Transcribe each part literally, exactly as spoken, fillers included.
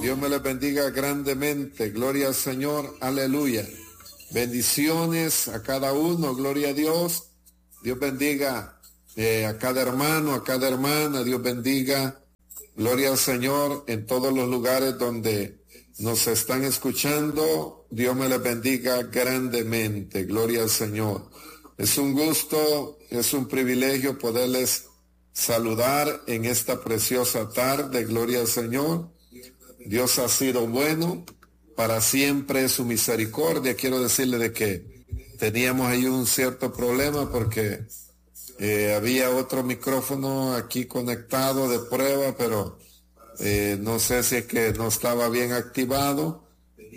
Dios me les bendiga grandemente. Gloria al Señor. Aleluya. Bendiciones a cada uno. Gloria a Dios. Dios bendiga eh, a cada hermano, a cada hermana. Dios bendiga. Gloria al Señor en todos los lugares donde nos están escuchando. Dios me les bendiga grandemente. Gloria al Señor. Es un gusto, es un privilegio poderles saludar en esta preciosa tarde. Gloria al Señor. Dios ha sido bueno, para siempre es su misericordia. Quiero decirle de que teníamos ahí un cierto problema porque eh, había otro micrófono aquí conectado de prueba, pero eh, no sé si es que no estaba bien activado.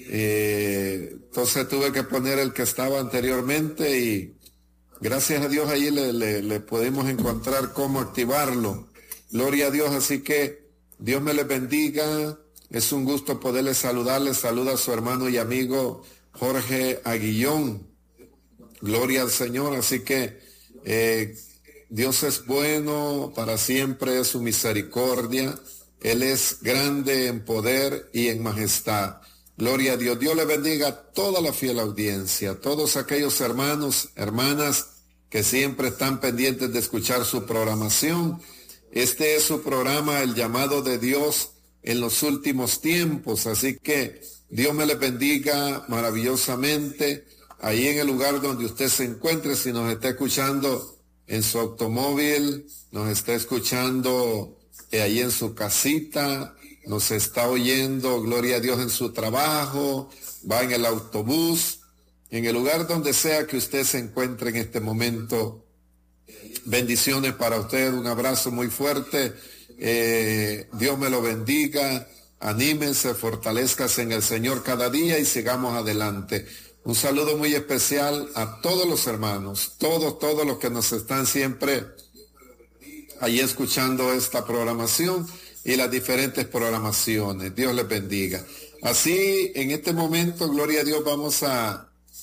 Eh, entonces tuve que poner el que estaba anteriormente y gracias a Dios ahí le, le, le pudimos encontrar cómo activarlo. Gloria a Dios, así que Dios me les bendiga. Es un gusto poderles saludarles. Saluda a su hermano y amigo Jorge Aguillón. Gloria al Señor. Así que eh, Dios es bueno, para siempre es su misericordia. Él es grande en poder y en majestad. Gloria a Dios. Dios le bendiga a toda la fiel audiencia, a todos aquellos hermanos, hermanas que siempre están pendientes de escuchar su programación. Este es su programa, El Llamado de Dios en los últimos tiempos, así que Dios me les bendiga maravillosamente ahí en el lugar donde usted se encuentre. Si nos está escuchando en su automóvil, nos está escuchando eh, ahí en su casita, nos está oyendo, gloria a Dios, en su trabajo, va en el autobús, en el lugar donde sea que usted se encuentre en este momento. Bendiciones para usted, un abrazo muy fuerte. Eh, Dios me lo bendiga, anímense, fortalezcas en el Señor cada día y sigamos adelante. Un saludo muy especial a todos los hermanos, todos, todos los que nos están siempre ahí escuchando esta programación y las diferentes programaciones. Dios les bendiga. Así, en este momento, gloria a Dios, vamos a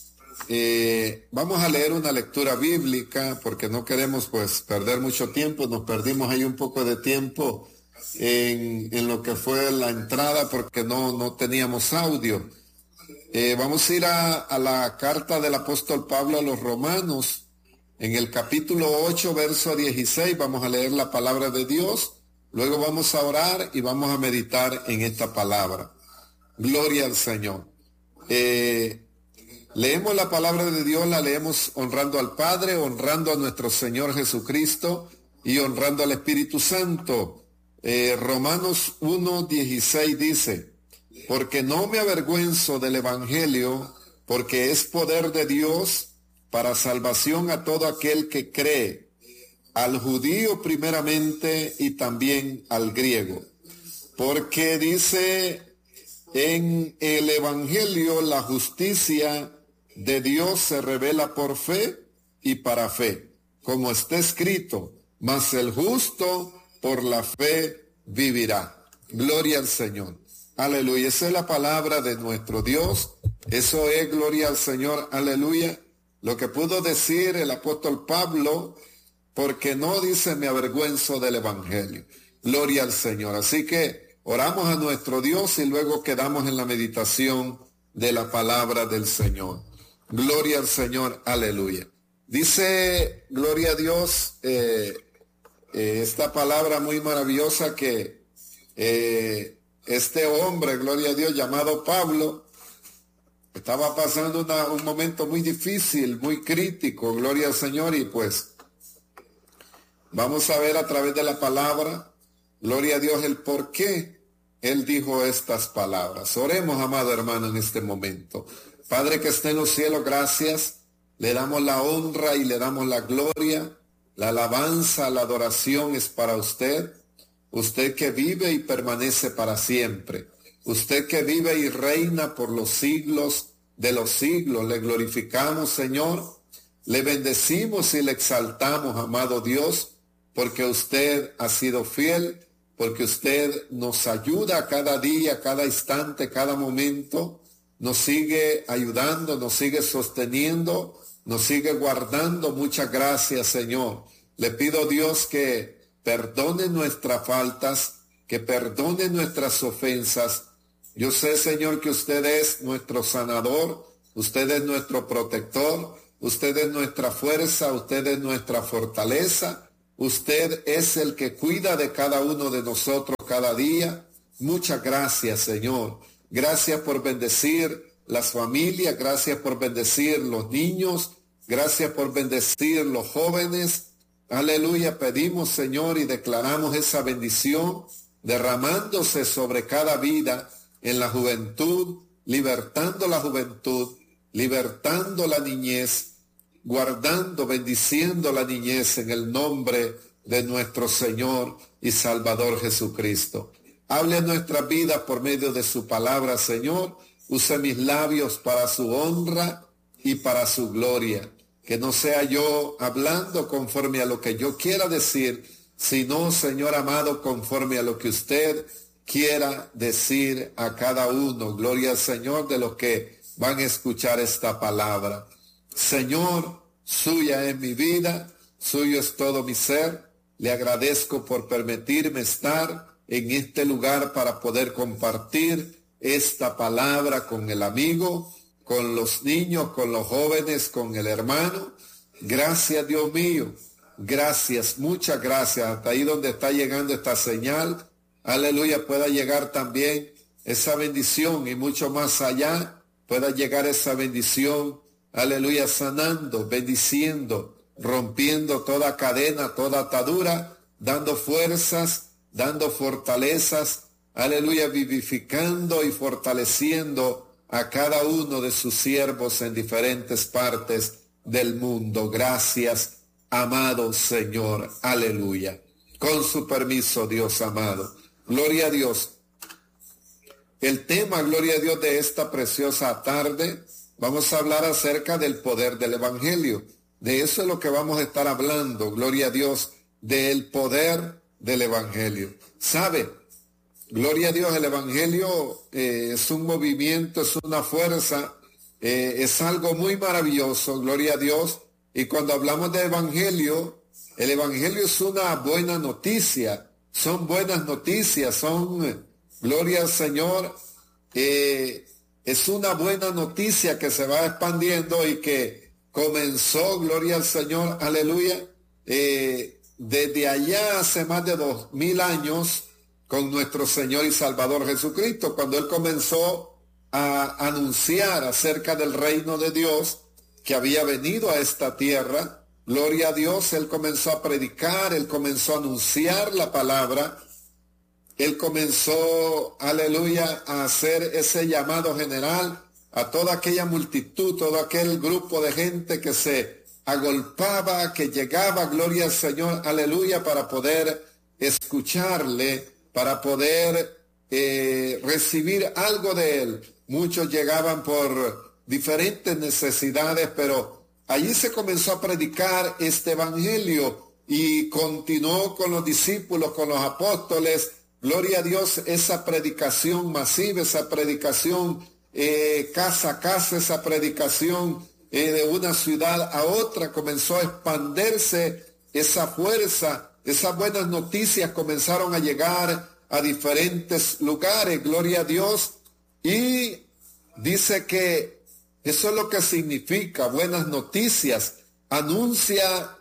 Eh, vamos a leer una lectura bíblica porque no queremos pues perder mucho tiempo. Nos perdimos ahí un poco de tiempo en, en lo que fue la entrada porque no, no teníamos audio. Eh, vamos a ir a, a la carta del apóstol Pablo a los Romanos, en el capítulo ocho, verso dieciséis. Vamos a leer la palabra de Dios, luego vamos a orar y vamos a meditar en esta palabra. Gloria al Señor. Eh, Leemos la palabra de Dios, la leemos honrando al Padre, honrando a nuestro Señor Jesucristo y honrando al Espíritu Santo. Eh, Romanos uno, dieciséis dice, porque no me avergüenzo del Evangelio, porque es poder de Dios para salvación a todo aquel que cree, al judío primeramente y también al griego. Porque dice en el Evangelio la justicia de Dios se revela por fe y para fe, como está escrito, mas el justo por la fe vivirá. Gloria al Señor. Aleluya. Esa es la palabra de nuestro Dios. Eso es, gloria al Señor. Aleluya. Lo que pudo decir el apóstol Pablo, porque no dice me avergüenzo del Evangelio. Gloria al Señor. Así que oramos a nuestro Dios y luego quedamos en la meditación de la palabra del Señor. Gloria al Señor, aleluya. Dice, gloria a Dios, eh, eh, esta palabra muy maravillosa que eh, este hombre, gloria a Dios, llamado Pablo, estaba pasando una, un momento muy difícil, muy crítico, gloria al Señor, y pues vamos a ver a través de la palabra, gloria a Dios, el por qué él dijo estas palabras. Oremos, amado hermano, en este momento. Padre que está en los cielos, gracias. Le damos la honra y le damos la gloria. La alabanza, la adoración es para usted. Usted que vive y permanece para siempre. Usted que vive y reina por los siglos de los siglos. Le glorificamos, Señor. Le bendecimos y le exaltamos, amado Dios, porque usted ha sido fiel, porque usted nos ayuda cada día, cada instante, cada momento. Nos sigue ayudando, nos sigue sosteniendo, nos sigue guardando. Muchas gracias, Señor. Le pido, Dios, que perdone nuestras faltas, que perdone nuestras ofensas Yo sé, Señor, que usted es nuestro sanador, usted es nuestro protector, usted es nuestra fuerza, usted es nuestra fortaleza, usted es el que cuida de cada uno de nosotros cada día. Muchas gracias, Señor. Gracias por bendecir las familias, gracias por bendecir los niños, gracias por bendecir los jóvenes. Aleluya, pedimos, Señor, y declaramos esa bendición derramándose sobre cada vida en la juventud, libertando la juventud, libertando la niñez, guardando, bendiciendo la niñez en el nombre de nuestro Señor y Salvador Jesucristo. Hable en nuestras vidas por medio de su palabra, Señor. Use mis labios para su honra y para su gloria. Que no sea yo hablando conforme a lo que yo quiera decir, sino, Señor amado, conforme a lo que usted quiera decir a cada uno. Gloria al Señor de los que van a escuchar esta palabra. Señor, suya es mi vida, suyo es todo mi ser. Le agradezco por permitirme estar en este lugar para poder compartir esta palabra con el amigo, con los niños, con los jóvenes, con el hermano. Gracias, Dios mío. Gracias, muchas gracias. Hasta ahí donde está llegando esta señal, aleluya, pueda llegar también esa bendición y mucho más allá pueda llegar esa bendición, aleluya, sanando, bendiciendo, rompiendo toda cadena, toda atadura, dando fuerzas, dando fortalezas, aleluya, vivificando y fortaleciendo a cada uno de sus siervos en diferentes partes del mundo. Gracias, amado Señor, aleluya. Con su permiso, Dios amado. Gloria a Dios. El tema, gloria a Dios, de esta preciosa tarde, vamos a hablar acerca del poder del Evangelio. De eso es lo que vamos a estar hablando, gloria a Dios, del poder del Evangelio. ¿Sabe? Gloria a Dios, el Evangelio eh, es un movimiento, es una fuerza, eh, es algo muy maravilloso, gloria a Dios. Y cuando hablamos de Evangelio, el Evangelio es una buena noticia, son buenas noticias, son, gloria al Señor, eh, es una buena noticia que se va expandiendo y que comenzó, gloria al Señor, aleluya, eh, desde allá hace más de dos mil años, con nuestro Señor y Salvador Jesucristo, cuando Él comenzó a anunciar acerca del reino de Dios que había venido a esta tierra. Gloria a Dios, Él comenzó a predicar, Él comenzó a anunciar la palabra, Él comenzó, aleluya, a hacer ese llamado general a toda aquella multitud, todo aquel grupo de gente que se agolpaba, que llegaba, gloria al Señor, aleluya, para poder escucharle, para poder eh, recibir algo de Él. Muchos llegaban por diferentes necesidades, pero allí se comenzó a predicar este evangelio y continuó con los discípulos, con los apóstoles. Gloria a Dios, esa predicación masiva, esa predicación eh, casa a casa, esa predicación eh, de una ciudad a otra, comenzó a expandirse esa fuerza. Esas buenas noticias comenzaron a llegar a diferentes lugares, gloria a Dios, y dice que eso es lo que significa buenas noticias, anuncia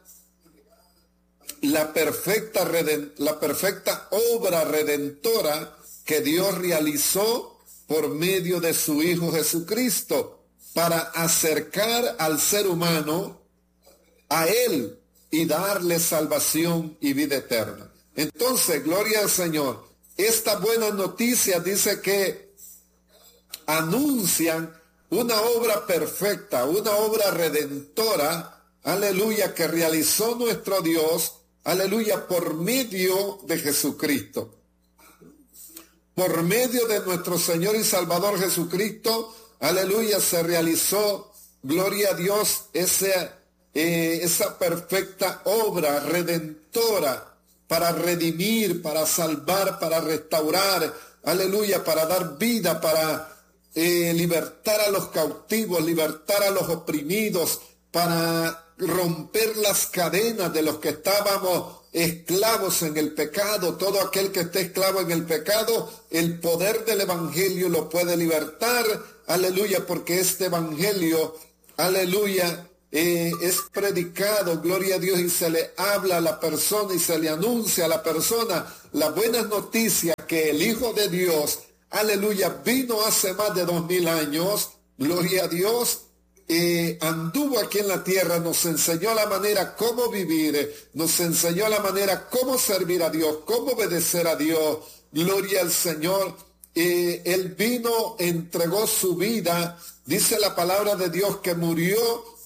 la perfecta, la perfecta obra redentora que Dios realizó por medio de su Hijo Jesucristo para acercar al ser humano a Él y darle salvación y vida eterna. Entonces, gloria al Señor, estas buenas noticias dice que anuncian una obra perfecta, una obra redentora, aleluya, que realizó nuestro Dios, aleluya, por medio de Jesucristo. Por medio de nuestro Señor y Salvador Jesucristo, aleluya, se realizó, gloria a Dios, esa, eh, esa perfecta obra redentora para redimir, para salvar, para restaurar, aleluya, para dar vida, para eh, libertar a los cautivos, libertar a los oprimidos, para romper las cadenas de los que estábamos esclavos en el pecado. Todo aquel que esté esclavo en el pecado, el poder del evangelio lo puede libertar, aleluya, porque este evangelio, aleluya, eh, es predicado, gloria a Dios, y se le habla a la persona y se le anuncia a la persona las buenas noticias que el Hijo de Dios, aleluya, vino hace más de dos mil años, gloria a Dios, eh, anduvo aquí en la tierra, nos enseñó la manera cómo vivir, nos enseñó la manera cómo servir a Dios, cómo obedecer a Dios, gloria al Señor. Eh, él vino, entregó su vida, dice la palabra de Dios que murió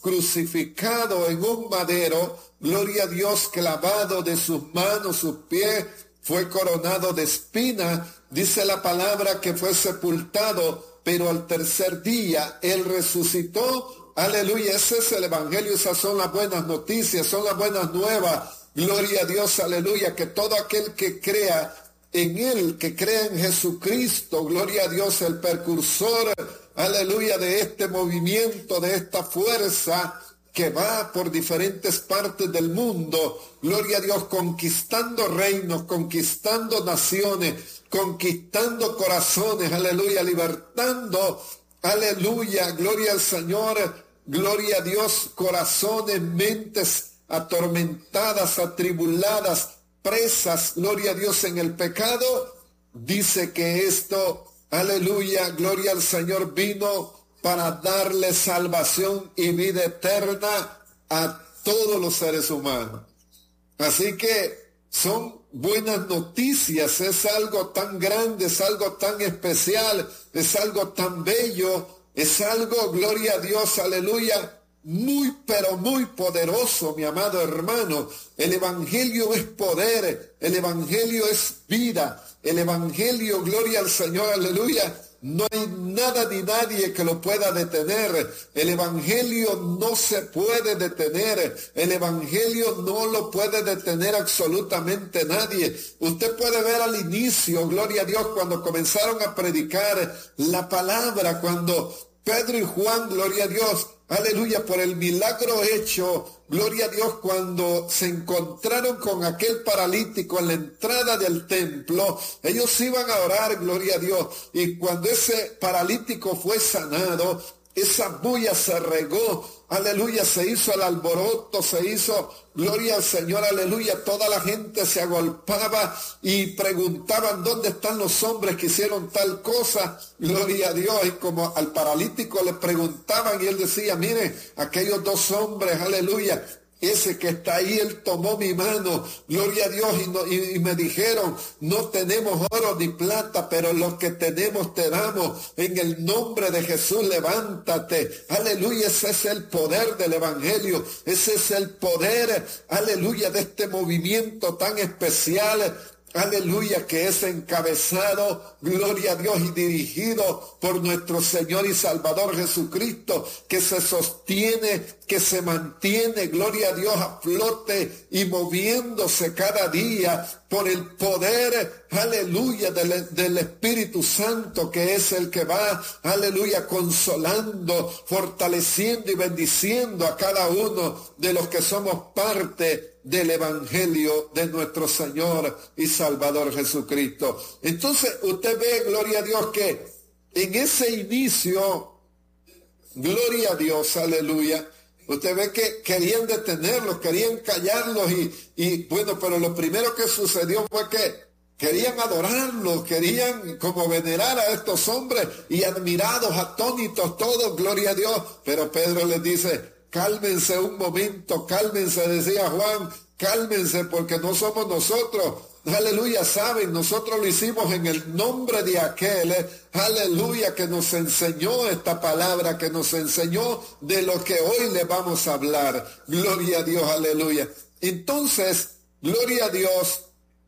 crucificado en un madero, gloria a Dios, clavado de sus manos, sus pies, fue coronado de espinas, dice la palabra que fue sepultado, pero al tercer día él resucitó, aleluya, ese es el evangelio, esas son las buenas noticias, son las buenas nuevas, gloria a Dios, aleluya, que todo aquel que crea en él, que crea en Jesucristo, gloria a Dios, el precursor, aleluya, de este movimiento, de esta fuerza que va por diferentes partes del mundo, gloria a Dios, conquistando reinos, conquistando naciones, conquistando corazones, aleluya, libertando, aleluya, gloria al Señor, gloria a Dios, corazones, mentes atormentadas, atribuladas, presas, gloria a Dios, en el pecado. Dice que esto, aleluya, gloria al Señor, vino para darle salvación y vida eterna a todos los seres humanos. Así que son buenas noticias, es algo tan grande, es algo tan especial, es algo tan bello, es algo, gloria a Dios, aleluya, muy pero muy poderoso, mi amado hermano. El evangelio es poder, el evangelio es vida, el evangelio, gloria al Señor, aleluya, no hay nada ni nadie que lo pueda detener. El evangelio no se puede detener. El evangelio no lo puede detener absolutamente nadie. Usted puede ver al inicio, gloria a Dios, cuando comenzaron a predicar la palabra, cuando Pedro y Juan, gloria a Dios, aleluya, por el milagro hecho, gloria a Dios, cuando se encontraron con aquel paralítico en la entrada del templo, ellos iban a orar, gloria a Dios, y cuando ese paralítico fue sanado, esa bulla se regó, aleluya, se hizo el alboroto, se hizo, gloria al Señor, aleluya, toda la gente se agolpaba y preguntaban dónde están los hombres que hicieron tal cosa, gloria a Dios, y como al paralítico le preguntaban y él decía, mire, aquellos dos hombres, aleluya, ese que está ahí, él tomó mi mano, gloria a Dios, y, no, y, y me dijeron, no tenemos oro ni plata, pero lo que tenemos te damos, en el nombre de Jesús, levántate, aleluya, ese es el poder del evangelio, ese es el poder, aleluya, de este movimiento tan especial, aleluya, que es encabezado, gloria a Dios, y dirigido por nuestro Señor y Salvador Jesucristo, que se sostiene, que se mantiene, gloria a Dios, a flote y moviéndose cada día por el poder, aleluya, del, del Espíritu Santo, que es el que va, aleluya, consolando, fortaleciendo y bendiciendo a cada uno de los que somos parte del evangelio de nuestro Señor y Salvador Jesucristo. Entonces usted ve, gloria a Dios, que en ese inicio, gloria a Dios, aleluya, usted ve que querían detenerlos, querían callarlos y, y bueno, pero lo primero que sucedió fue que querían adorarlos, querían como venerar a estos hombres y admirados, atónitos todos, gloria a Dios, pero Pedro les dice, cálmense un momento, cálmense, decía Juan, cálmense porque no somos nosotros, aleluya, saben, nosotros lo hicimos en el nombre de aquel, aleluya, que nos enseñó esta palabra, que nos enseñó de lo que hoy le vamos a hablar, gloria a Dios, aleluya. Entonces, gloria a Dios,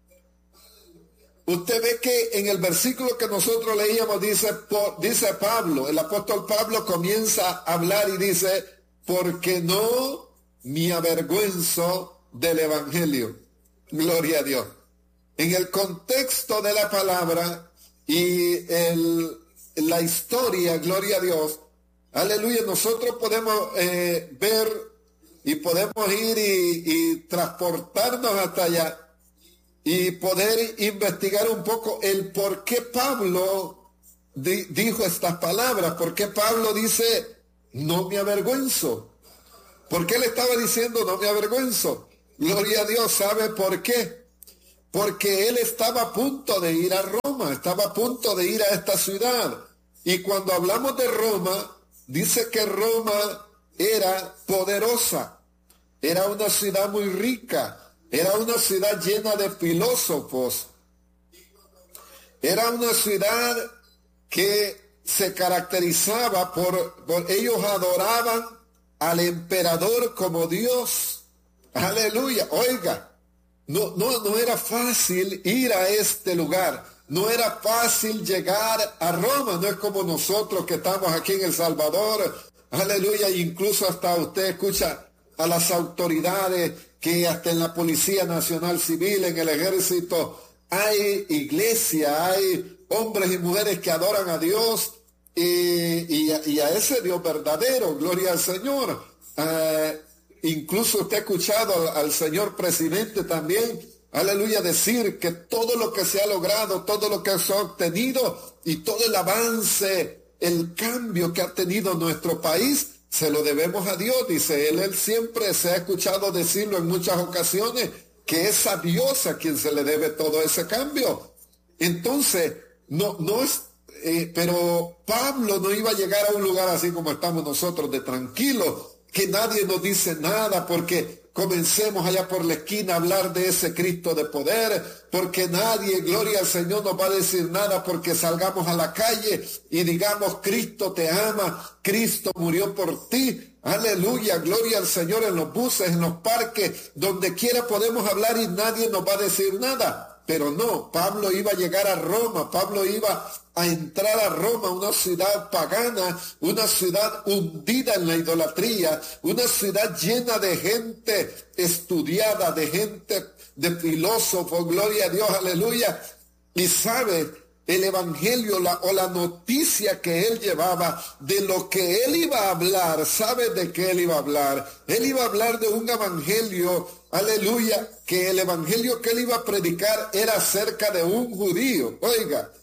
usted ve que en el versículo que nosotros leíamos dice, por, dice Pablo, el apóstol Pablo comienza a hablar y dice, porque no me avergüenzo del evangelio, gloria a Dios. En el contexto de la palabra y el, la historia, gloria a Dios, aleluya, nosotros podemos eh, ver y podemos ir y, y transportarnos hasta allá y poder investigar un poco el por qué Pablo di, dijo estas palabras, por qué Pablo dice, no me avergüenzo. ¿Por qué le estaba diciendo no me avergüenzo? Gloria a Dios, ¿sabe por qué? Porque él estaba a punto de ir a Roma, estaba a punto de ir a esta ciudad. Y cuando hablamos de Roma, dice que Roma era poderosa, era una ciudad muy rica, era una ciudad llena de filósofos, era una ciudad que se caracterizaba por, por ellos adoraban al emperador como Dios. Aleluya, oiga. No, no, no era fácil ir a este lugar, no era fácil llegar a Roma, no es como nosotros que estamos aquí en El Salvador, aleluya, incluso hasta usted escucha a las autoridades que hasta en la Policía Nacional Civil, en el Ejército, hay iglesia, hay hombres y mujeres que adoran a Dios y, y, a, y a ese Dios verdadero, gloria al Señor. Uh, Incluso usted ha escuchado al, al señor presidente también, aleluya, decir que todo lo que se ha logrado, todo lo que se ha obtenido y todo el avance, el cambio que ha tenido nuestro país, se lo debemos a Dios, dice él. Él siempre se ha escuchado decirlo en muchas ocasiones, que es a Dios a quien se le debe todo ese cambio. Entonces, no, no es, eh, pero Pablo no iba a llegar a un lugar así como estamos nosotros, de tranquilo, que nadie nos dice nada porque comencemos allá por la esquina a hablar de ese Cristo de poder, porque nadie, gloria al Señor, nos va a decir nada porque salgamos a la calle y digamos, Cristo te ama, Cristo murió por ti, aleluya, gloria al Señor, en los buses, en los parques, donde quiera podemos hablar y nadie nos va a decir nada. Pero no, Pablo iba a llegar a Roma, Pablo iba a entrar a Roma, una ciudad pagana, una ciudad hundida en la idolatría, una ciudad llena de gente estudiada, de gente, de filósofos, gloria a Dios, aleluya. Y sabe, el evangelio la, o la noticia que él llevaba, de lo que él iba a hablar, ¿sabe de qué él iba a hablar? Él iba a hablar de un evangelio, aleluya, que el evangelio que él iba a predicar era acerca de un judío, oiga,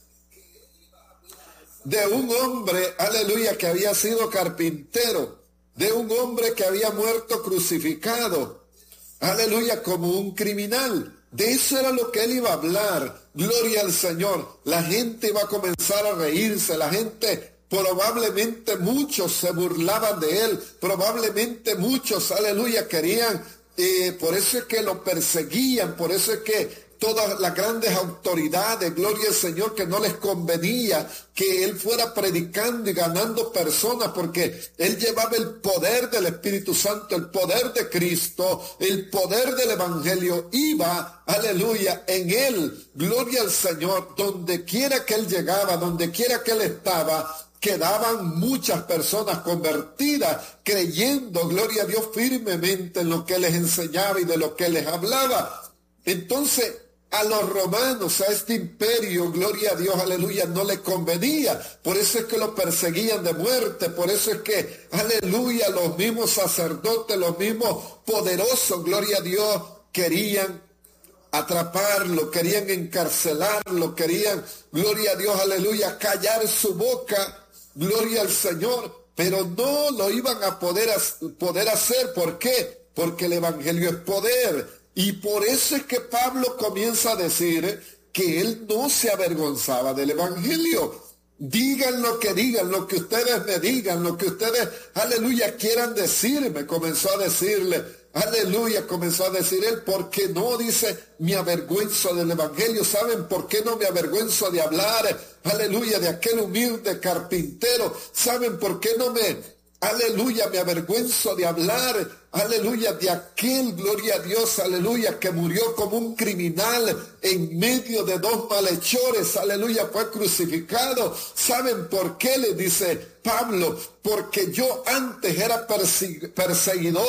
de un hombre, aleluya, que había sido carpintero, de un hombre que había muerto crucificado, aleluya, como un criminal. De eso era lo que él iba a hablar, gloria al Señor. La gente iba a comenzar a reírse, la gente, probablemente muchos se burlaban de él, probablemente muchos, aleluya, querían, eh, por eso es que lo perseguían, por eso es que todas las grandes autoridades, gloria al Señor, que no les convenía que él fuera predicando y ganando personas, porque él llevaba el poder del Espíritu Santo, el poder de Cristo, el poder del Evangelio, iba, aleluya, en él, gloria al Señor, donde quiera que él llegaba, donde quiera que él estaba, quedaban muchas personas convertidas, creyendo, gloria a Dios, firmemente en lo que les enseñaba y de lo que les hablaba. Entonces, a los romanos, a este imperio, gloria a Dios, aleluya, no les convenía. Por eso es que lo perseguían de muerte. Por eso es que, aleluya, los mismos sacerdotes, los mismos poderosos, gloria a Dios, querían atraparlo, querían encarcelarlo, querían, gloria a Dios, aleluya, callar su boca, gloria al Señor. Pero no lo iban a poder, poder hacer. ¿Por qué? Porque el evangelio es poder. Y por eso es que Pablo comienza a decir que él no se avergonzaba del evangelio. Digan lo que digan, lo que ustedes me digan, lo que ustedes, aleluya, quieran decirme. Comenzó a decirle, aleluya, comenzó a decir él, porque no, dice, me avergüenzo del evangelio. ¿Saben por qué no me avergüenzo de hablar, aleluya, de aquel humilde carpintero? ¿Saben por qué no me, aleluya, me avergüenzo de hablar, aleluya, de aquel, gloria a Dios, aleluya, que murió como un criminal en medio de dos malhechores, aleluya, fue crucificado? ¿Saben por qué? Le dice Pablo, porque yo antes era perseguidor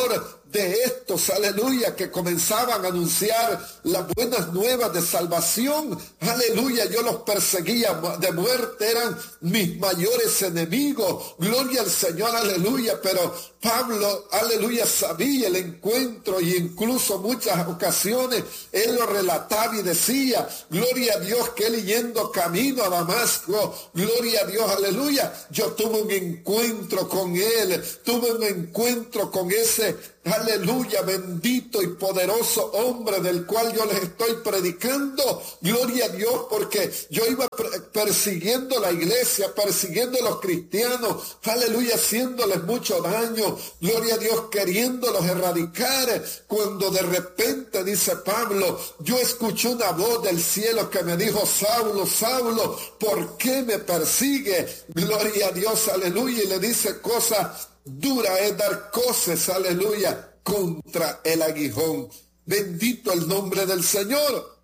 de estos, aleluya, que comenzaban a anunciar las buenas nuevas de salvación, aleluya, yo los perseguía de muerte, eran mis mayores enemigos, gloria al Señor, aleluya, pero Pablo, aleluya, sabía el encuentro y incluso muchas ocasiones él lo relataba y decía, gloria a Dios, que él yendo camino a Damasco, gloria a Dios, aleluya, yo tuve un encuentro con él, tuve un encuentro con ese, aleluya, bendito y poderoso hombre del cual yo les estoy predicando, gloria a Dios, porque yo iba persiguiendo la iglesia, persiguiendo a los cristianos, aleluya, haciéndoles mucho daño, gloria a Dios, queriéndolos erradicar, cuando de repente, dice Pablo, yo escuché una voz del cielo que me dijo, Saulo, Saulo, ¿por qué me persigue? Gloria a Dios, aleluya, y le dice cosas duras, es dar coces, aleluya, contra el aguijón. Bendito el nombre del Señor.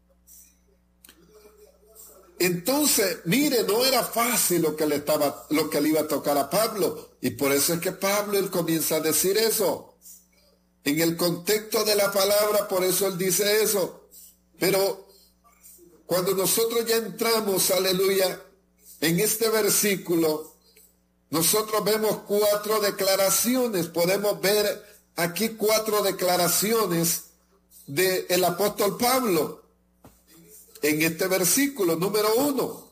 Entonces, mire, no era fácil lo que le estaba, lo que le iba a tocar a Pablo, y por eso es que Pablo él comienza a decir eso. En el contexto de la palabra, por eso él dice eso. Pero cuando nosotros ya entramos, aleluya, en este versículo, nosotros vemos cuatro declaraciones. Podemos ver aquí cuatro declaraciones del apóstol Pablo. En este versículo número uno,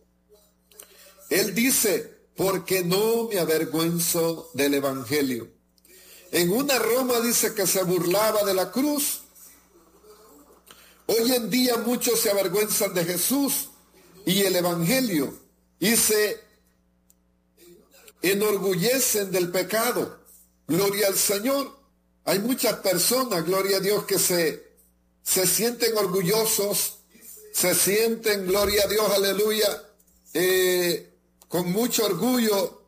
él dice, porque no me avergüenzo del evangelio. En una Roma dice que se burlaba de la cruz. Hoy en día muchos se avergüenzan de Jesús y el evangelio y se enorgullecen del pecado. Gloria al Señor. Hay muchas personas, gloria a Dios, que se, se sienten orgullosos, se sienten, gloria a Dios, aleluya, eh, con mucho orgullo,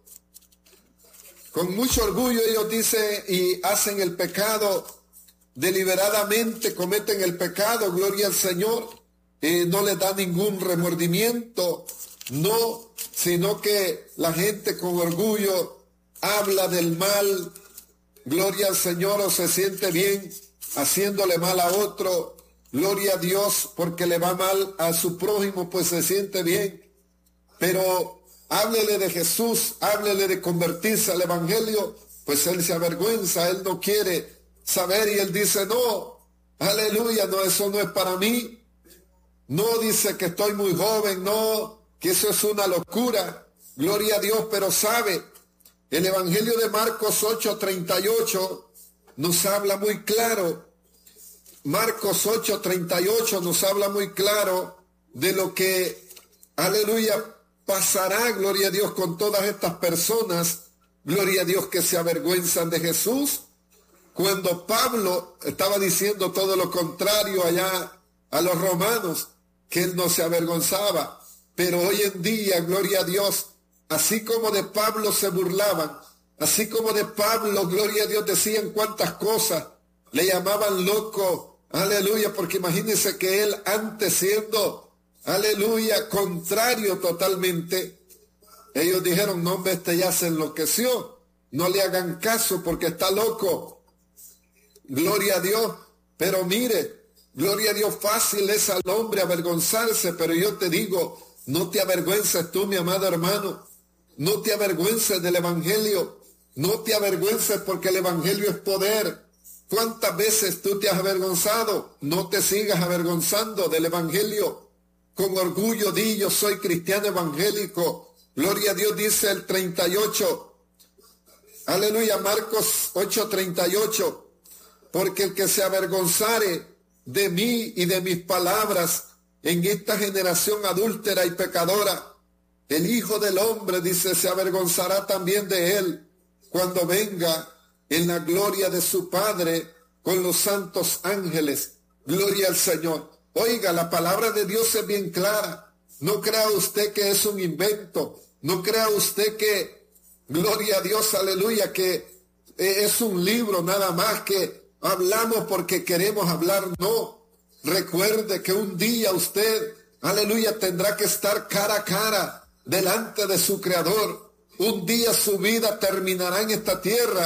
con mucho orgullo ellos dicen y hacen el pecado deliberadamente, cometen el pecado, gloria al Señor, eh, no les da ningún remordimiento, no, sino que la gente con orgullo habla del mal, gloria al Señor, o se siente bien haciéndole mal a otro, gloria a Dios, porque le va mal a su prójimo, pues se siente bien. Pero háblele de Jesús, háblele de convertirse al evangelio, pues él se avergüenza, él no quiere saber y él dice, no, aleluya, no, eso no es para mí. No, dice que estoy muy joven, no, que eso es una locura, gloria a Dios, pero sabe, el evangelio de Marcos ocho treinta y ocho nos habla muy claro. Marcos ocho treinta y ocho nos habla muy claro de lo que, aleluya, pasará, gloria a Dios, con todas estas personas, gloria a Dios, que se avergüenzan de Jesús, cuando Pablo estaba diciendo todo lo contrario allá a los romanos, que él no se avergonzaba, pero hoy en día, gloria a Dios, así como de Pablo se burlaban, así como de Pablo, gloria a Dios, decían cuántas cosas, le llamaban loco, aleluya, porque imagínense que él antes siendo, aleluya, contrario totalmente, ellos dijeron, no, hombre, este ya se enloqueció, no le hagan caso porque está loco, gloria a Dios, pero mire, gloria a Dios, fácil es al hombre avergonzarse, pero yo te digo, no te avergüences tú, mi amado hermano, no te avergüences del evangelio, no te avergüences porque el evangelio es poder. ¿Cuántas veces tú te has avergonzado? No te sigas avergonzando del evangelio. Con orgullo di, yo soy cristiano evangélico. Gloria a Dios, dice el treinta y ocho. Aleluya, Marcos ocho treinta y ocho. Porque el que se avergonzare de mí y de mis palabras en esta generación adúltera y pecadora, el Hijo del Hombre, dice, se avergonzará también de él cuando venga en la gloria de su Padre con los santos ángeles. Gloria al Señor. Oiga, la palabra de Dios es bien clara. No crea usted que es un invento. No crea usted que, gloria a Dios, aleluya, que es un libro nada más que hablamos porque queremos hablar. No. Recuerde que un día usted, aleluya, tendrá que estar cara a cara delante de su Creador. Un día su vida terminará en esta tierra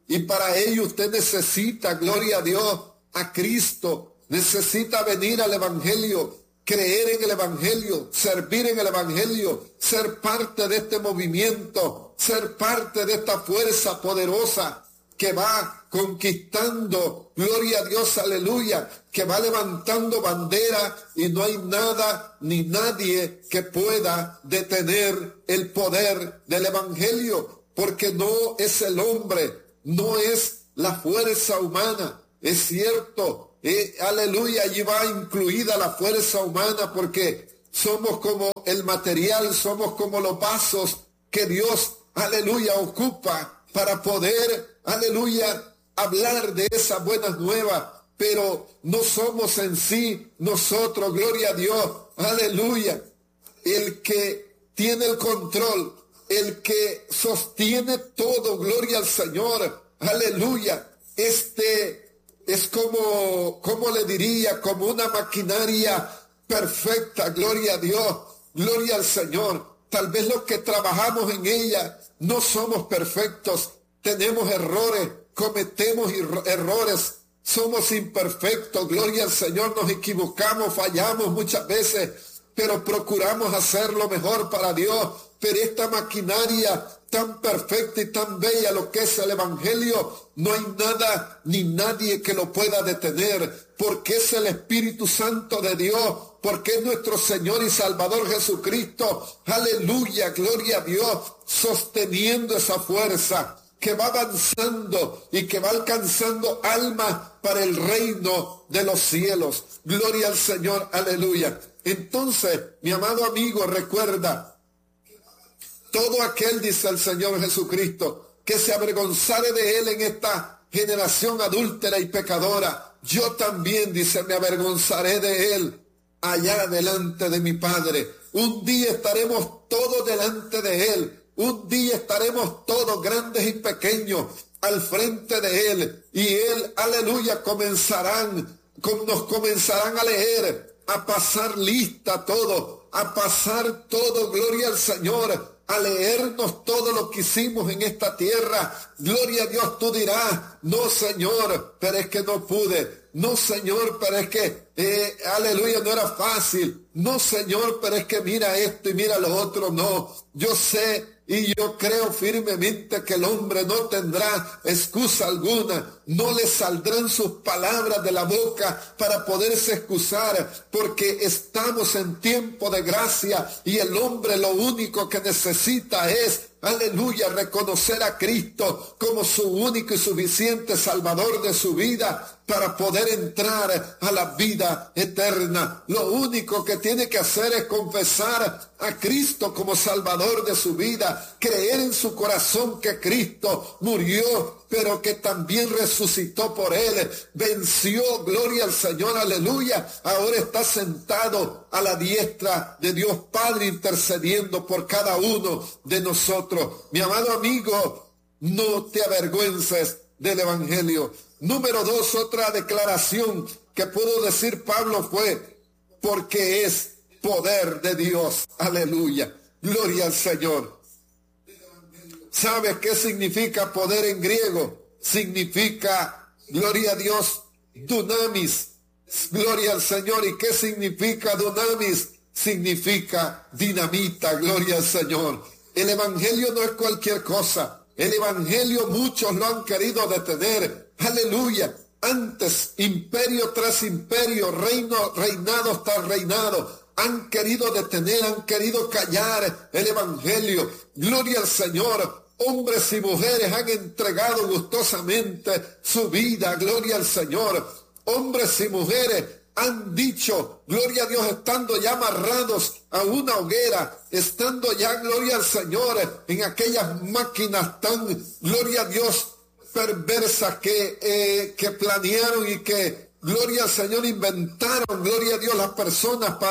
Y para ello usted necesita, gloria a Dios, a Cristo. Necesita venir al Evangelio, creer en el Evangelio, servir en el Evangelio, ser parte de este movimiento, ser parte de esta fuerza poderosa que va conquistando, gloria a Dios, aleluya, que va levantando bandera y no hay nada ni nadie que pueda detener el poder del Evangelio, porque no es el hombre, no es la fuerza humana. Es cierto, eh, aleluya, allí va incluida la fuerza humana porque somos como el material, somos como los vasos que Dios, aleluya, ocupa para poder, aleluya, hablar de esas buenas nuevas, pero no somos en sí nosotros, gloria a Dios, aleluya, el que tiene el control, el que sostiene todo, gloria al Señor, aleluya. Este es como, como le diría, como una maquinaria perfecta, gloria a Dios, gloria al Señor. Tal vez los que trabajamos en ella no somos perfectos, tenemos errores, cometemos errores, somos imperfectos, gloria al Señor, nos equivocamos, fallamos muchas veces, pero procuramos hacer lo mejor para Dios. Pero esta maquinaria tan perfecta y tan bella, lo que es el Evangelio, no hay nada ni nadie que lo pueda detener, porque es el Espíritu Santo de Dios, porque es nuestro Señor y Salvador Jesucristo, aleluya, gloria a Dios, sosteniendo esa fuerza que va avanzando y que va alcanzando almas para el reino de los cielos. Gloria al Señor, aleluya. Entonces, mi amado amigo, recuerda, todo aquel, dice el Señor Jesucristo, que se avergonzare de él en esta generación adúltera y pecadora, yo también, dice, me avergonzaré de él allá delante de mi Padre. Un día estaremos todos delante de él. Un día estaremos todos, grandes y pequeños, al frente de él. Y él, aleluya, comenzarán, nos comenzarán a leer, a pasar lista todo, a pasar todo, gloria al Señor, a leernos todo lo que hicimos en esta tierra. Gloria a Dios, tú dirás, no Señor, pero es que no pude. No Señor, pero es que, eh, aleluya, no era fácil. No Señor, pero es que mira esto y mira lo otro. No, yo sé y yo creo firmemente que el hombre no tendrá excusa alguna. No le saldrán sus palabras de la boca para poderse excusar, porque estamos en tiempo de gracia y el hombre lo único que necesita es, aleluya, reconocer a Cristo como su único y suficiente Salvador de su vida para poder entrar a la vida eterna. Lo único que tiene que hacer es confesar a Cristo como Salvador de su vida, creer en su corazón que Cristo murió, pero que también resucitó por él, venció, gloria al Señor, aleluya, ahora está sentado a la diestra de Dios Padre intercediendo por cada uno de nosotros. Mi amado amigo, no te avergüences del Evangelio. Número dos, otra declaración que pudo decir Pablo fue, porque es poder de Dios, aleluya, gloria al Señor. ¿Sabes qué significa poder en griego? Significa, gloria a Dios, dunamis, gloria al Señor. ¿Y qué significa dunamis? Significa dinamita, gloria al Señor. El Evangelio no es cualquier cosa. El Evangelio muchos lo han querido detener, aleluya. Antes, imperio tras imperio, reino, reinado tras reinado, han querido detener, han querido callar el Evangelio. Gloria al Señor. Hombres y mujeres han entregado gustosamente su vida, gloria al Señor. Hombres y mujeres han dicho, gloria a Dios, estando ya amarrados a una hoguera, estando ya, gloria al Señor, en aquellas máquinas tan, gloria a Dios, perversas que, eh, que planearon y que, gloria al Señor, inventaron, gloria a Dios, las personas para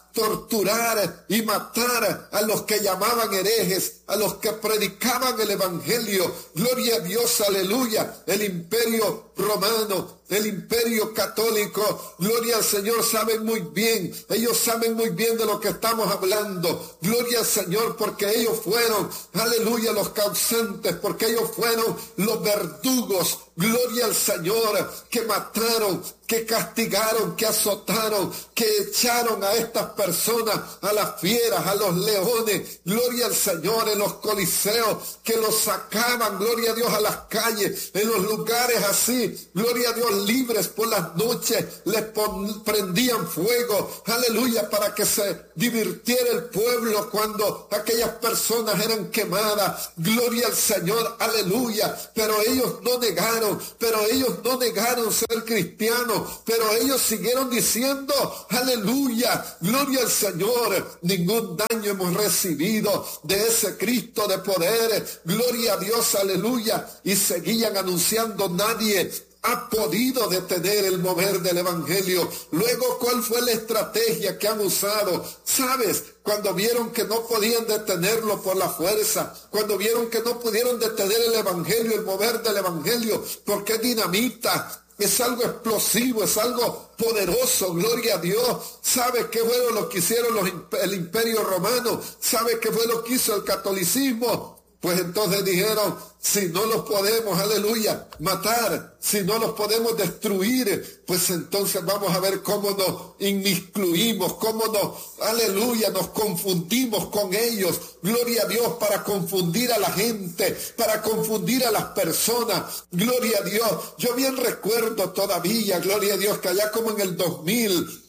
torturar y matar a los que llamaban herejes, a los que predicaban el evangelio. Gloria a Dios, aleluya. El imperio romano, el imperio católico, gloria al Señor, saben muy bien, ellos saben muy bien de lo que estamos hablando. Gloria al Señor, porque ellos fueron, aleluya, los causantes, porque ellos fueron los verdugos. Gloria al Señor, que mataron, que castigaron, que azotaron, que echaron a estas personas, a las fieras, a los leones. Gloria al Señor, en los coliseos, que los sacaban, gloria a Dios, a las calles, en los lugares así, gloria a Dios, libres por las noches, les prendían fuego, aleluya, para que se divirtiera el pueblo cuando aquellas personas eran quemadas. Gloria al Señor, aleluya. Pero ellos no negaron, pero ellos no negaron ser cristianos, pero ellos siguieron diciendo, aleluya, gloria al Señor, ningún daño hemos recibido de ese Cristo de poder, gloria a Dios, aleluya, y seguían anunciando, nadie ha podido detener el mover del evangelio. Luego, ¿cuál fue la estrategia que han usado? ¿Sabes? Cuando vieron que no podían detenerlo por la fuerza, cuando vieron que no pudieron detener el evangelio, el mover del evangelio, porque es dinamita, es algo explosivo, es algo poderoso, gloria a Dios. ¿Sabe qué fue lo que hicieron los, el imperio romano? ¿Sabe qué fue lo que hizo el catolicismo? Pues entonces dijeron, si no los podemos, aleluya, matar, si no los podemos destruir, pues entonces vamos a ver cómo nos inmiscuimos, cómo nos, aleluya, nos confundimos con ellos. Gloria a Dios, para confundir a la gente, para confundir a las personas. Gloria a Dios. Yo bien recuerdo todavía, gloria a Dios, que allá como en el dos mil,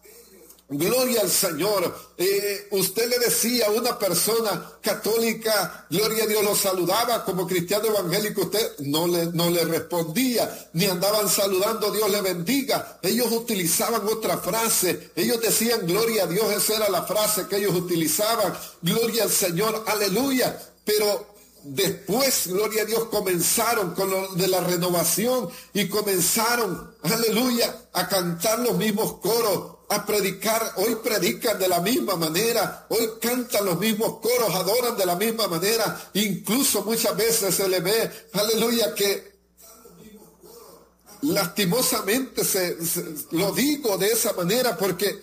gloria al Señor, eh, usted le decía a una persona católica, gloria a Dios, lo saludaba como cristiano evangélico, usted no le, no le respondía, ni andaban saludando, Dios le bendiga. Ellos utilizaban otra frase, ellos decían gloria a Dios, esa era la frase que ellos utilizaban, gloria al Señor, aleluya. Pero después, gloria a Dios, comenzaron con lo de la renovación y comenzaron, aleluya, a cantar los mismos coros, a predicar. Hoy predican de la misma manera, hoy cantan los mismos coros, adoran de la misma manera, incluso muchas veces se le ve, aleluya, que lastimosamente se, se, lo digo de esa manera porque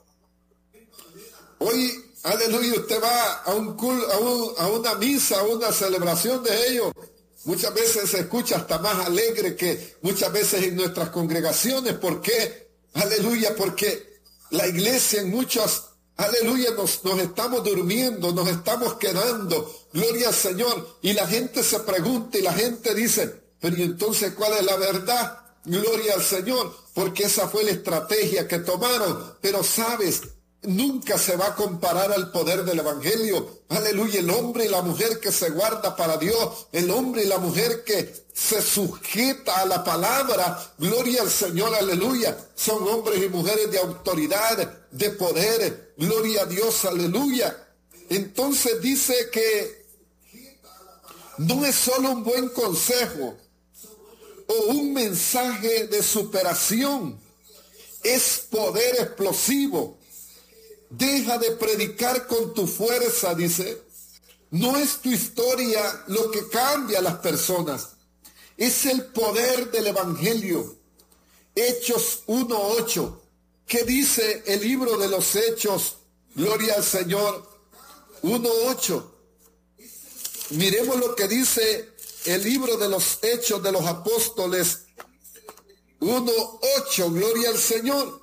hoy, aleluya, usted va a, un, a, un, a una misa, a una celebración de ellos, muchas veces se escucha hasta más alegre que muchas veces en nuestras congregaciones. ¿Por qué? Aleluya, porque la iglesia en muchas, aleluya, nos, nos estamos durmiendo, nos estamos quedando, gloria al Señor, y la gente se pregunta y la gente dice, pero ¿y entonces cuál es la verdad? Gloria al Señor, porque esa fue la estrategia que tomaron. Pero sabes, nunca se va a comparar al poder del evangelio. Aleluya, el hombre y la mujer que se guarda para Dios, el hombre y la mujer que se sujeta a la palabra, gloria al Señor, aleluya, son hombres y mujeres de autoridad, de poder, gloria a Dios, aleluya. Entonces dice que no es solo un buen consejo o un mensaje de superación, es poder explosivo. Deja de predicar con tu fuerza, dice. No es tu historia lo que cambia a las personas, es el poder del evangelio. Hechos uno ocho. ¿Qué dice el libro de los Hechos? Gloria al Señor. uno ocho. Miremos lo que dice el libro de los Hechos de los Apóstoles. uno ocho. Gloria al Señor.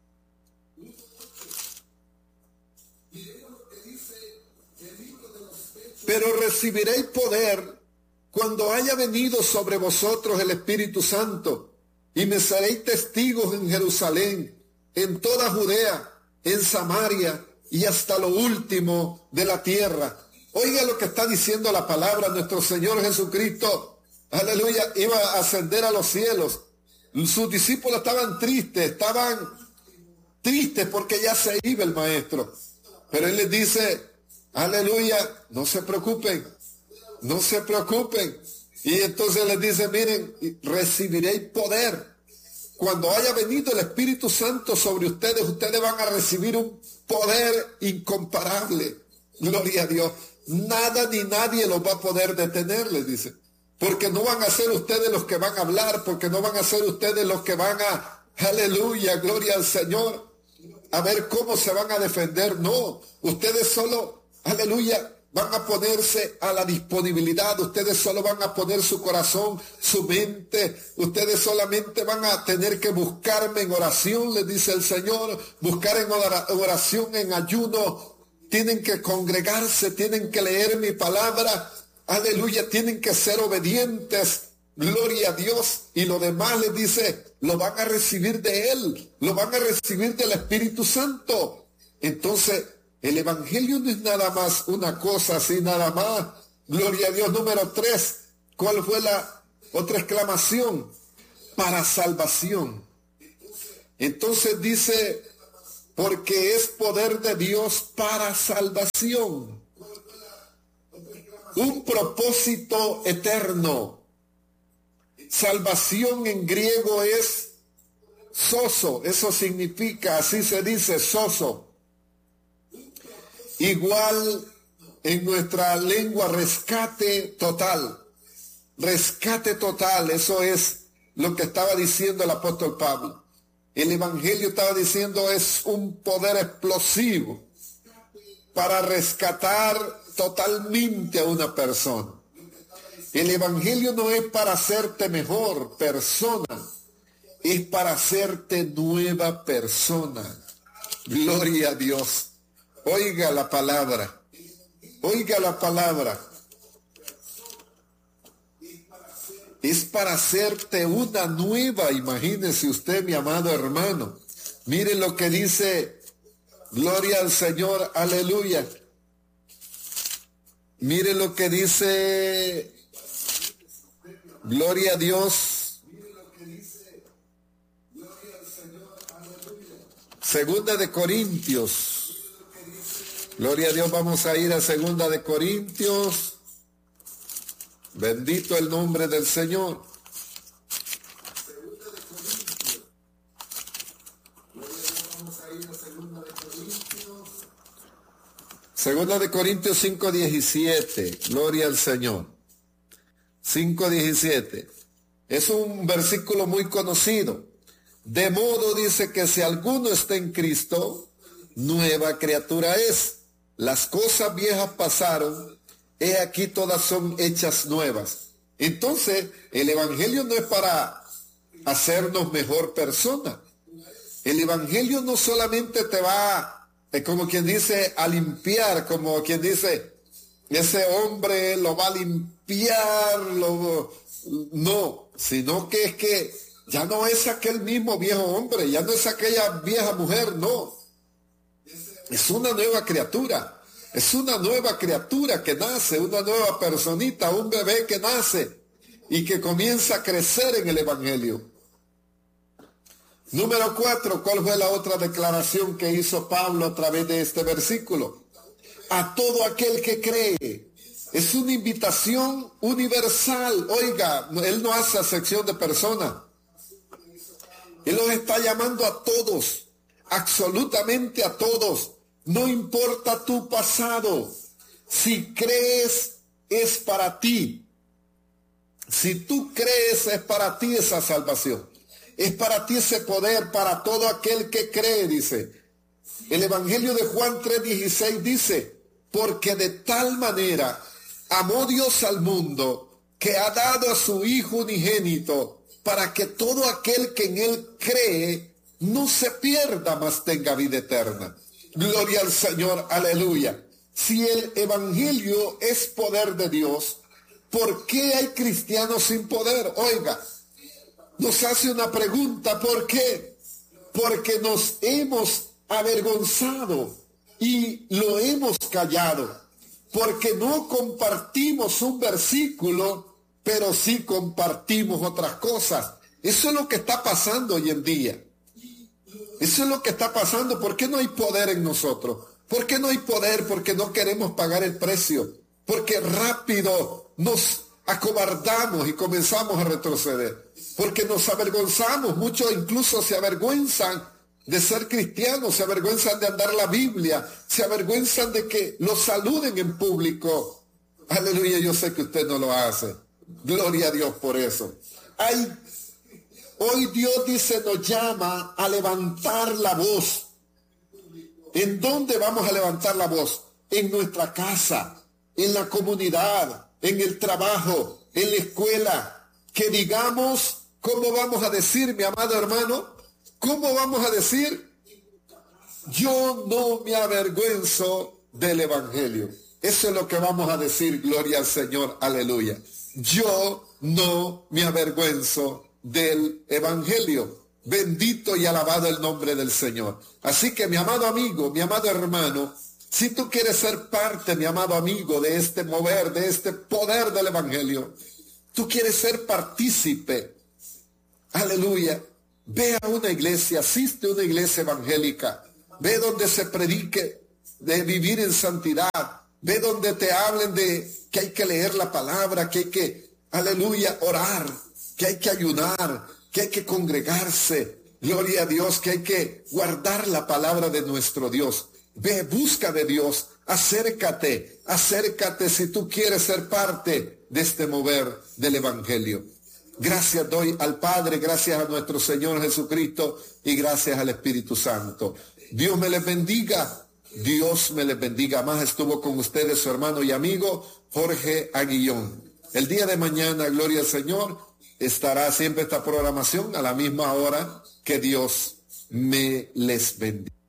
Pero recibiréis poder cuando haya venido sobre vosotros el Espíritu Santo, y me seréis testigos en Jerusalén, en toda Judea, en Samaria y hasta lo último de la tierra. Oiga lo que está diciendo la palabra. Nuestro Señor Jesucristo, aleluya, iba a ascender a los cielos. Sus discípulos estaban tristes, estaban tristes porque ya se iba el Maestro. Pero Él les dice, aleluya, no se preocupen, no se preocupen. Y entonces les dice, miren, recibiréis poder cuando haya venido el Espíritu Santo sobre ustedes, ustedes van a recibir un poder incomparable. Gloria a Dios. Nada ni nadie los va a poder detener, les dice. Porque no van a ser ustedes los que van a hablar, porque no van a ser ustedes los que van a, aleluya, gloria al Señor, a ver cómo se van a defender. No, ustedes solo, aleluya, van a ponerse a la disponibilidad. Ustedes solo van a poner su corazón, su mente. Ustedes solamente van a tener que buscarme en oración, les dice el Señor. Buscar en oración, en ayuno. Tienen que congregarse, tienen que leer mi palabra. Aleluya, tienen que ser obedientes. Gloria a Dios. Y lo demás les dice, lo van a recibir de Él. Lo van a recibir del Espíritu Santo. Entonces, el Evangelio no es nada más una cosa así, nada más. Gloria a Dios. Número tres. ¿Cuál fue la otra exclamación? Para salvación. Entonces dice, porque es poder de Dios para salvación. Un propósito eterno. Salvación en griego es soso. Eso significa, así se dice, soso. Igual en nuestra lengua, rescate total. Rescate total, eso es lo que estaba diciendo el apóstol Pablo. El Evangelio estaba diciendo es un poder explosivo para rescatar totalmente a una persona. El Evangelio no es para hacerte mejor persona, es para hacerte nueva persona. Gloria a Dios. Oiga la palabra, oiga la palabra. Es para hacerte una nueva, imagínese usted, mi amado hermano. Mire lo que dice, gloria al Señor, aleluya. Mire lo que dice, gloria a Dios. Segunda de Corintios. Gloria a Dios, vamos a ir a Segunda de Corintios. Bendito el nombre del Señor. Segunda de Corintios cinco diecisiete. Gloria al Señor. cinco diecisiete. Es un versículo muy conocido. De modo dice que si alguno está en Cristo, nueva criatura es. Las cosas viejas pasaron, he aquí todas son hechas nuevas. Entonces, el Evangelio no es para hacernos mejor persona. El Evangelio no solamente te va, eh, como quien dice, a limpiar, como quien dice, ese hombre lo va a limpiar, lo, no, sino que es que ya no es aquel mismo viejo hombre, ya no es aquella vieja mujer, no. Es una nueva criatura, es una nueva criatura que nace, una nueva personita, un bebé que nace y que comienza a crecer en el Evangelio. Número cuatro, ¿cuál fue la otra declaración que hizo Pablo a través de este versículo? A todo aquel que cree. Es una invitación universal. Oiga, él no hace acepción de personas. Él los está llamando a todos, absolutamente a todos. No importa tu pasado. Si crees, es para ti. Si tú crees, es para ti esa salvación. Es para ti ese poder, para todo aquel que cree, dice. El Evangelio de Juan tres dieciséis dice, porque de tal manera amó Dios al mundo, que ha dado a su Hijo unigénito, para que todo aquel que en él cree no se pierda, mas tenga vida eterna. Gloria al Señor, aleluya. Si el Evangelio es poder de Dios, ¿por qué hay cristianos sin poder? Oiga, nos hace una pregunta, ¿por qué? Porque nos hemos avergonzado y lo hemos callado, porque no compartimos un versículo, pero sí compartimos otras cosas. Eso es lo que está pasando hoy en día. Eso es lo que está pasando. ¿Por qué no hay poder en nosotros? ¿Por qué no hay poder? Porque no queremos pagar el precio. Porque rápido nos acobardamos y comenzamos a retroceder, porque nos avergonzamos. Muchos incluso se avergüenzan de ser cristianos, se avergüenzan de andar la Biblia, se avergüenzan de que los saluden en público. Aleluya, yo sé que usted no lo hace. Gloria a Dios por eso. Hay, hoy Dios dice, nos llama a levantar la voz. ¿En dónde vamos a levantar la voz? En nuestra casa, en la comunidad, en el trabajo, en la escuela. Que digamos, ¿cómo vamos a decir, mi amado hermano? ¿Cómo vamos a decir? Yo no me avergüenzo del Evangelio. Eso es lo que vamos a decir, gloria al Señor, aleluya. Yo no me avergüenzo del Evangelio. Bendito y alabado el nombre del Señor. Así que mi amado amigo, mi amado hermano, si tú quieres ser parte, mi amado amigo, de este mover, de este poder del Evangelio, tú quieres ser partícipe, aleluya, ve a una iglesia, asiste a una iglesia evangélica, ve donde se predique de vivir en santidad, ve donde te hablen de que hay que leer la palabra, que hay que, aleluya, orar, que hay que ayunar, que hay que congregarse, gloria a Dios, que hay que guardar la palabra de nuestro Dios. Ve, busca de Dios, acércate, acércate si tú quieres ser parte de este mover del Evangelio. Gracias doy al Padre, gracias a nuestro Señor Jesucristo y gracias al Espíritu Santo. Dios me les bendiga, Dios me les bendiga. Más estuvo con ustedes su hermano y amigo Jorge Aguillón. El día de mañana, gloria al Señor, estará siempre esta programación a la misma hora. Que Dios me les bendiga.